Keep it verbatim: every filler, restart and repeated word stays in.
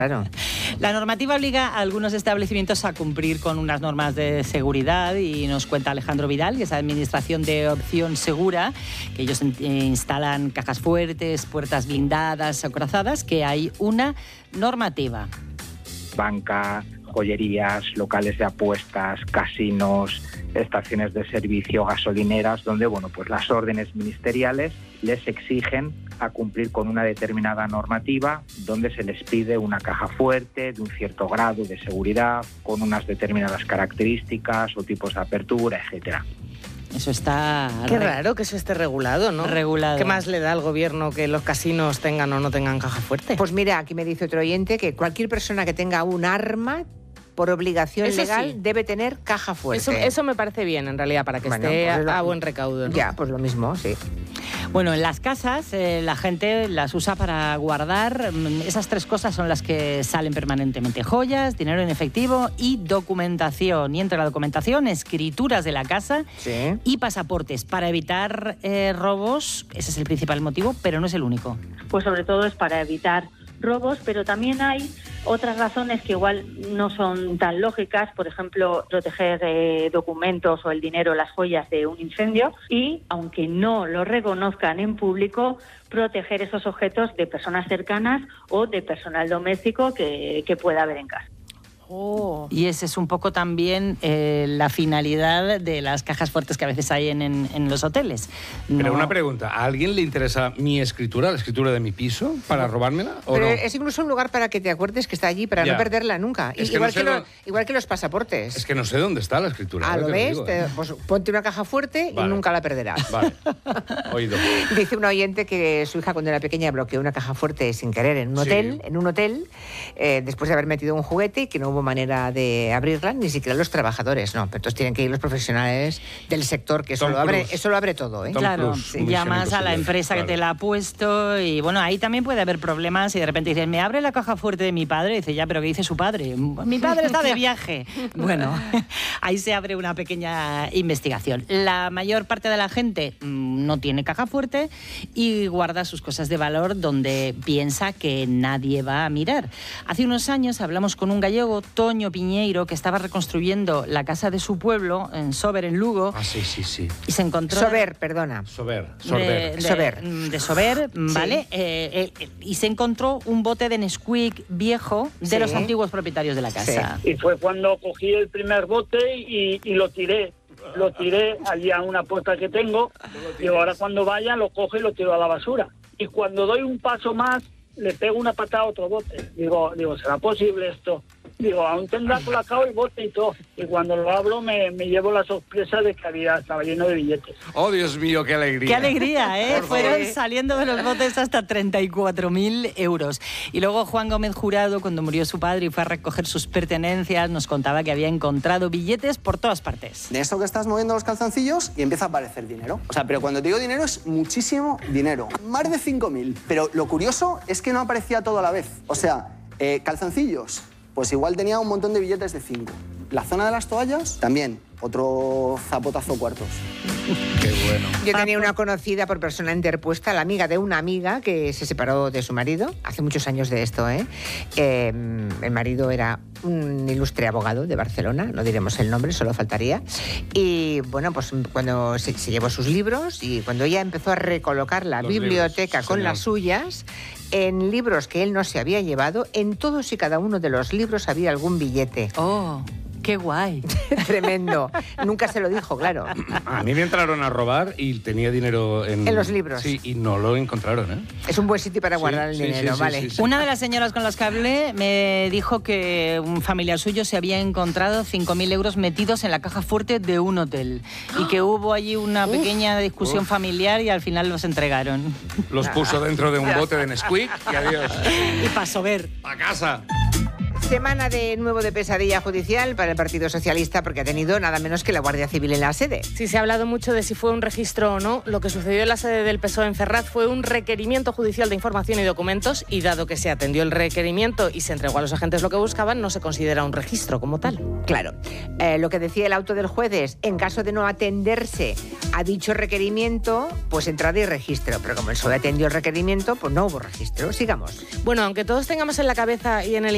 Claro. La normativa obliga a algunos establecimientos a cumplir con unas normas de seguridad y nos cuenta Alejandro Vidal, que es Administración de Opción Segura, que ellos instalan cajas fuertes, puertas blindadas, acorazadas, que hay una normativa. Banca, joyerías, locales de apuestas, casinos, estaciones de servicio, gasolineras, donde bueno, pues las órdenes ministeriales les exigen a cumplir con una determinada normativa, donde se les pide una caja fuerte de un cierto grado de seguridad, con unas determinadas características o tipos de apertura, etcétera. Eso está... Qué raro que eso esté regulado, ¿no? Regulado. ¿Qué más le da al gobierno que los casinos tengan o no tengan caja fuerte? Pues mira, aquí me dice otro oyente que cualquier persona que tenga un arma, por obligación Eso legal, sí. debe tener caja fuerte. Eso, eso me parece bien, en realidad, para que Bueno, esté pues a, lo- a buen recaudo, ¿no? Ya, pues lo mismo, sí. Bueno, en las casas eh, la gente las usa para guardar. mm, Esas tres cosas son las que salen permanentemente. Joyas, dinero en efectivo y documentación. Y entre la documentación, escrituras de la casa Sí. y pasaportes para evitar eh, robos. Ese es el principal motivo, pero no es el único. Pues sobre todo es para evitar robos, pero también hay otras razones que igual no son tan lógicas, por ejemplo, proteger eh, documentos o el dinero, las joyas de un incendio y, aunque no lo reconozcan en público, proteger esos objetos de personas cercanas o de personal doméstico que, que pueda haber en casa. Oh. Y esa es un poco también eh, la finalidad de las cajas fuertes que a veces hay en, en, en los hoteles. Pero No- una pregunta, ¿a alguien le interesa mi escritura, la escritura de mi piso, para robármela o Pero no? es incluso un lugar para que te acuerdes que está allí, para Ya. no perderla nunca. Es que igual, no sé que lo- dónde- igual que los pasaportes. Es que no sé dónde está la escritura. Ah, ahora ¿lo te ves? digo, Te- ¿eh? pues ponte una caja fuerte Vale. y nunca la perderás. Vale, oído. Dice un oyente que su hija cuando era pequeña bloqueó una caja fuerte sin querer en un Sí. hotel, en un hotel, eh, después de haber metido un juguete y que no hubo manera de abrirla, ni siquiera los trabajadores, no. Pero entonces tienen que ir los profesionales del sector, que eso Tom lo abre, Cruise. eso lo abre todo, ¿eh? Tom Claro, Cruise, sí, Misión llamas a la Imposible, empresa que claro. te la ha puesto y bueno, ahí también puede haber problemas y de repente dicen, me abre la caja fuerte de mi padre, y dice, ya, pero ¿qué dice su padre? Mi padre está de viaje. Bueno, ahí se abre una pequeña investigación. La mayor parte de la gente mm, no tiene caja fuerte y guarda sus cosas de valor donde piensa que nadie va a mirar. Hace unos años hablamos con un gallego, Toño Piñeiro, que estaba reconstruyendo la casa de su pueblo, en Sober, en Lugo, Ah, sí, sí, sí. y se encontró... Sober, perdona. Sober, de, sorber. de- Sober. de Sober, ¿vale? Eh, eh, y se encontró un bote de Nesquik viejo de Sí. los antiguos propietarios de la casa. Y fue cuando cogí el primer bote y, y lo tiré. Lo tiré allí a una puerta que tengo. Y ahora cuando vaya lo cojo y lo tiro a la basura. Y cuando doy un paso más, le pego una patada a otro bote. Digo, digo, ¿será posible esto? Digo, aún tendrá colacao y bote y todo. Y cuando lo abro me, me llevo la sorpresa de que había, estaba lleno de billetes. Oh, Dios mío, qué alegría. ¡Qué alegría, eh! Por Fueron favor. saliendo de los botes hasta treinta y cuatro mil euros. Y luego Juan Gómez Jurado, cuando murió su padre y fue a recoger sus pertenencias, nos contaba que había encontrado billetes por todas partes. De eso que estás moviendo los calzoncillos y empieza a aparecer dinero. O sea, pero cuando te digo dinero es muchísimo dinero. Más de cinco mil. Pero lo curioso es que no aparecía todo a la vez. O sea, eh, calzoncillos, pues igual tenía un montón de billetes de cinco. La zona de las toallas, también. Otro zapotazo cuartos. Qué bueno. Yo tenía una conocida por persona interpuesta, la amiga de una amiga que se separó de su marido, hace muchos años de esto, ¿eh? Eh, el marido era un ilustre abogado de Barcelona, no diremos el nombre, solo faltaría. Y bueno, pues cuando se, se llevó sus libros y cuando ella empezó a recolocar la Los biblioteca libros, con señor. las suyas, en libros que él no se había llevado, en todos y cada uno de los libros había algún billete. ¡Oh, qué guay! Tremendo. Nunca se lo dijo, claro. A mí me entraron a robar y tenía dinero en... En los libros. Sí, y no lo encontraron, ¿eh? Es un buen sitio para Sí, guardar el sí, dinero, sí, sí, ¿vale? sí, sí. Una de las señoras con las que hablé me dijo que un familiar suyo se había encontrado cinco mil euros metidos en la caja fuerte de un hotel y que hubo allí una pequeña discusión uf. familiar y al final los entregaron. Los puso dentro de un bote de Nesquik y adiós. Y pasó ver. ¡A casa! Semana de nuevo de pesadilla judicial para el Partido Socialista porque ha tenido nada menos que la Guardia Civil en la sede. Sí, se ha hablado mucho de si fue un registro o no. Lo que sucedió en la sede del P S O E en Ferraz fue un requerimiento judicial de información y documentos y dado que se atendió el requerimiento y se entregó a los agentes lo que buscaban, no se considera un registro como tal. Claro, eh, lo que decía el auto del juez es, en caso de no atenderse a dicho requerimiento, pues entrada y registro. Pero como el P S O E atendió el requerimiento, pues no hubo registro. Sigamos. Bueno, aunque todos tengamos en la cabeza y en el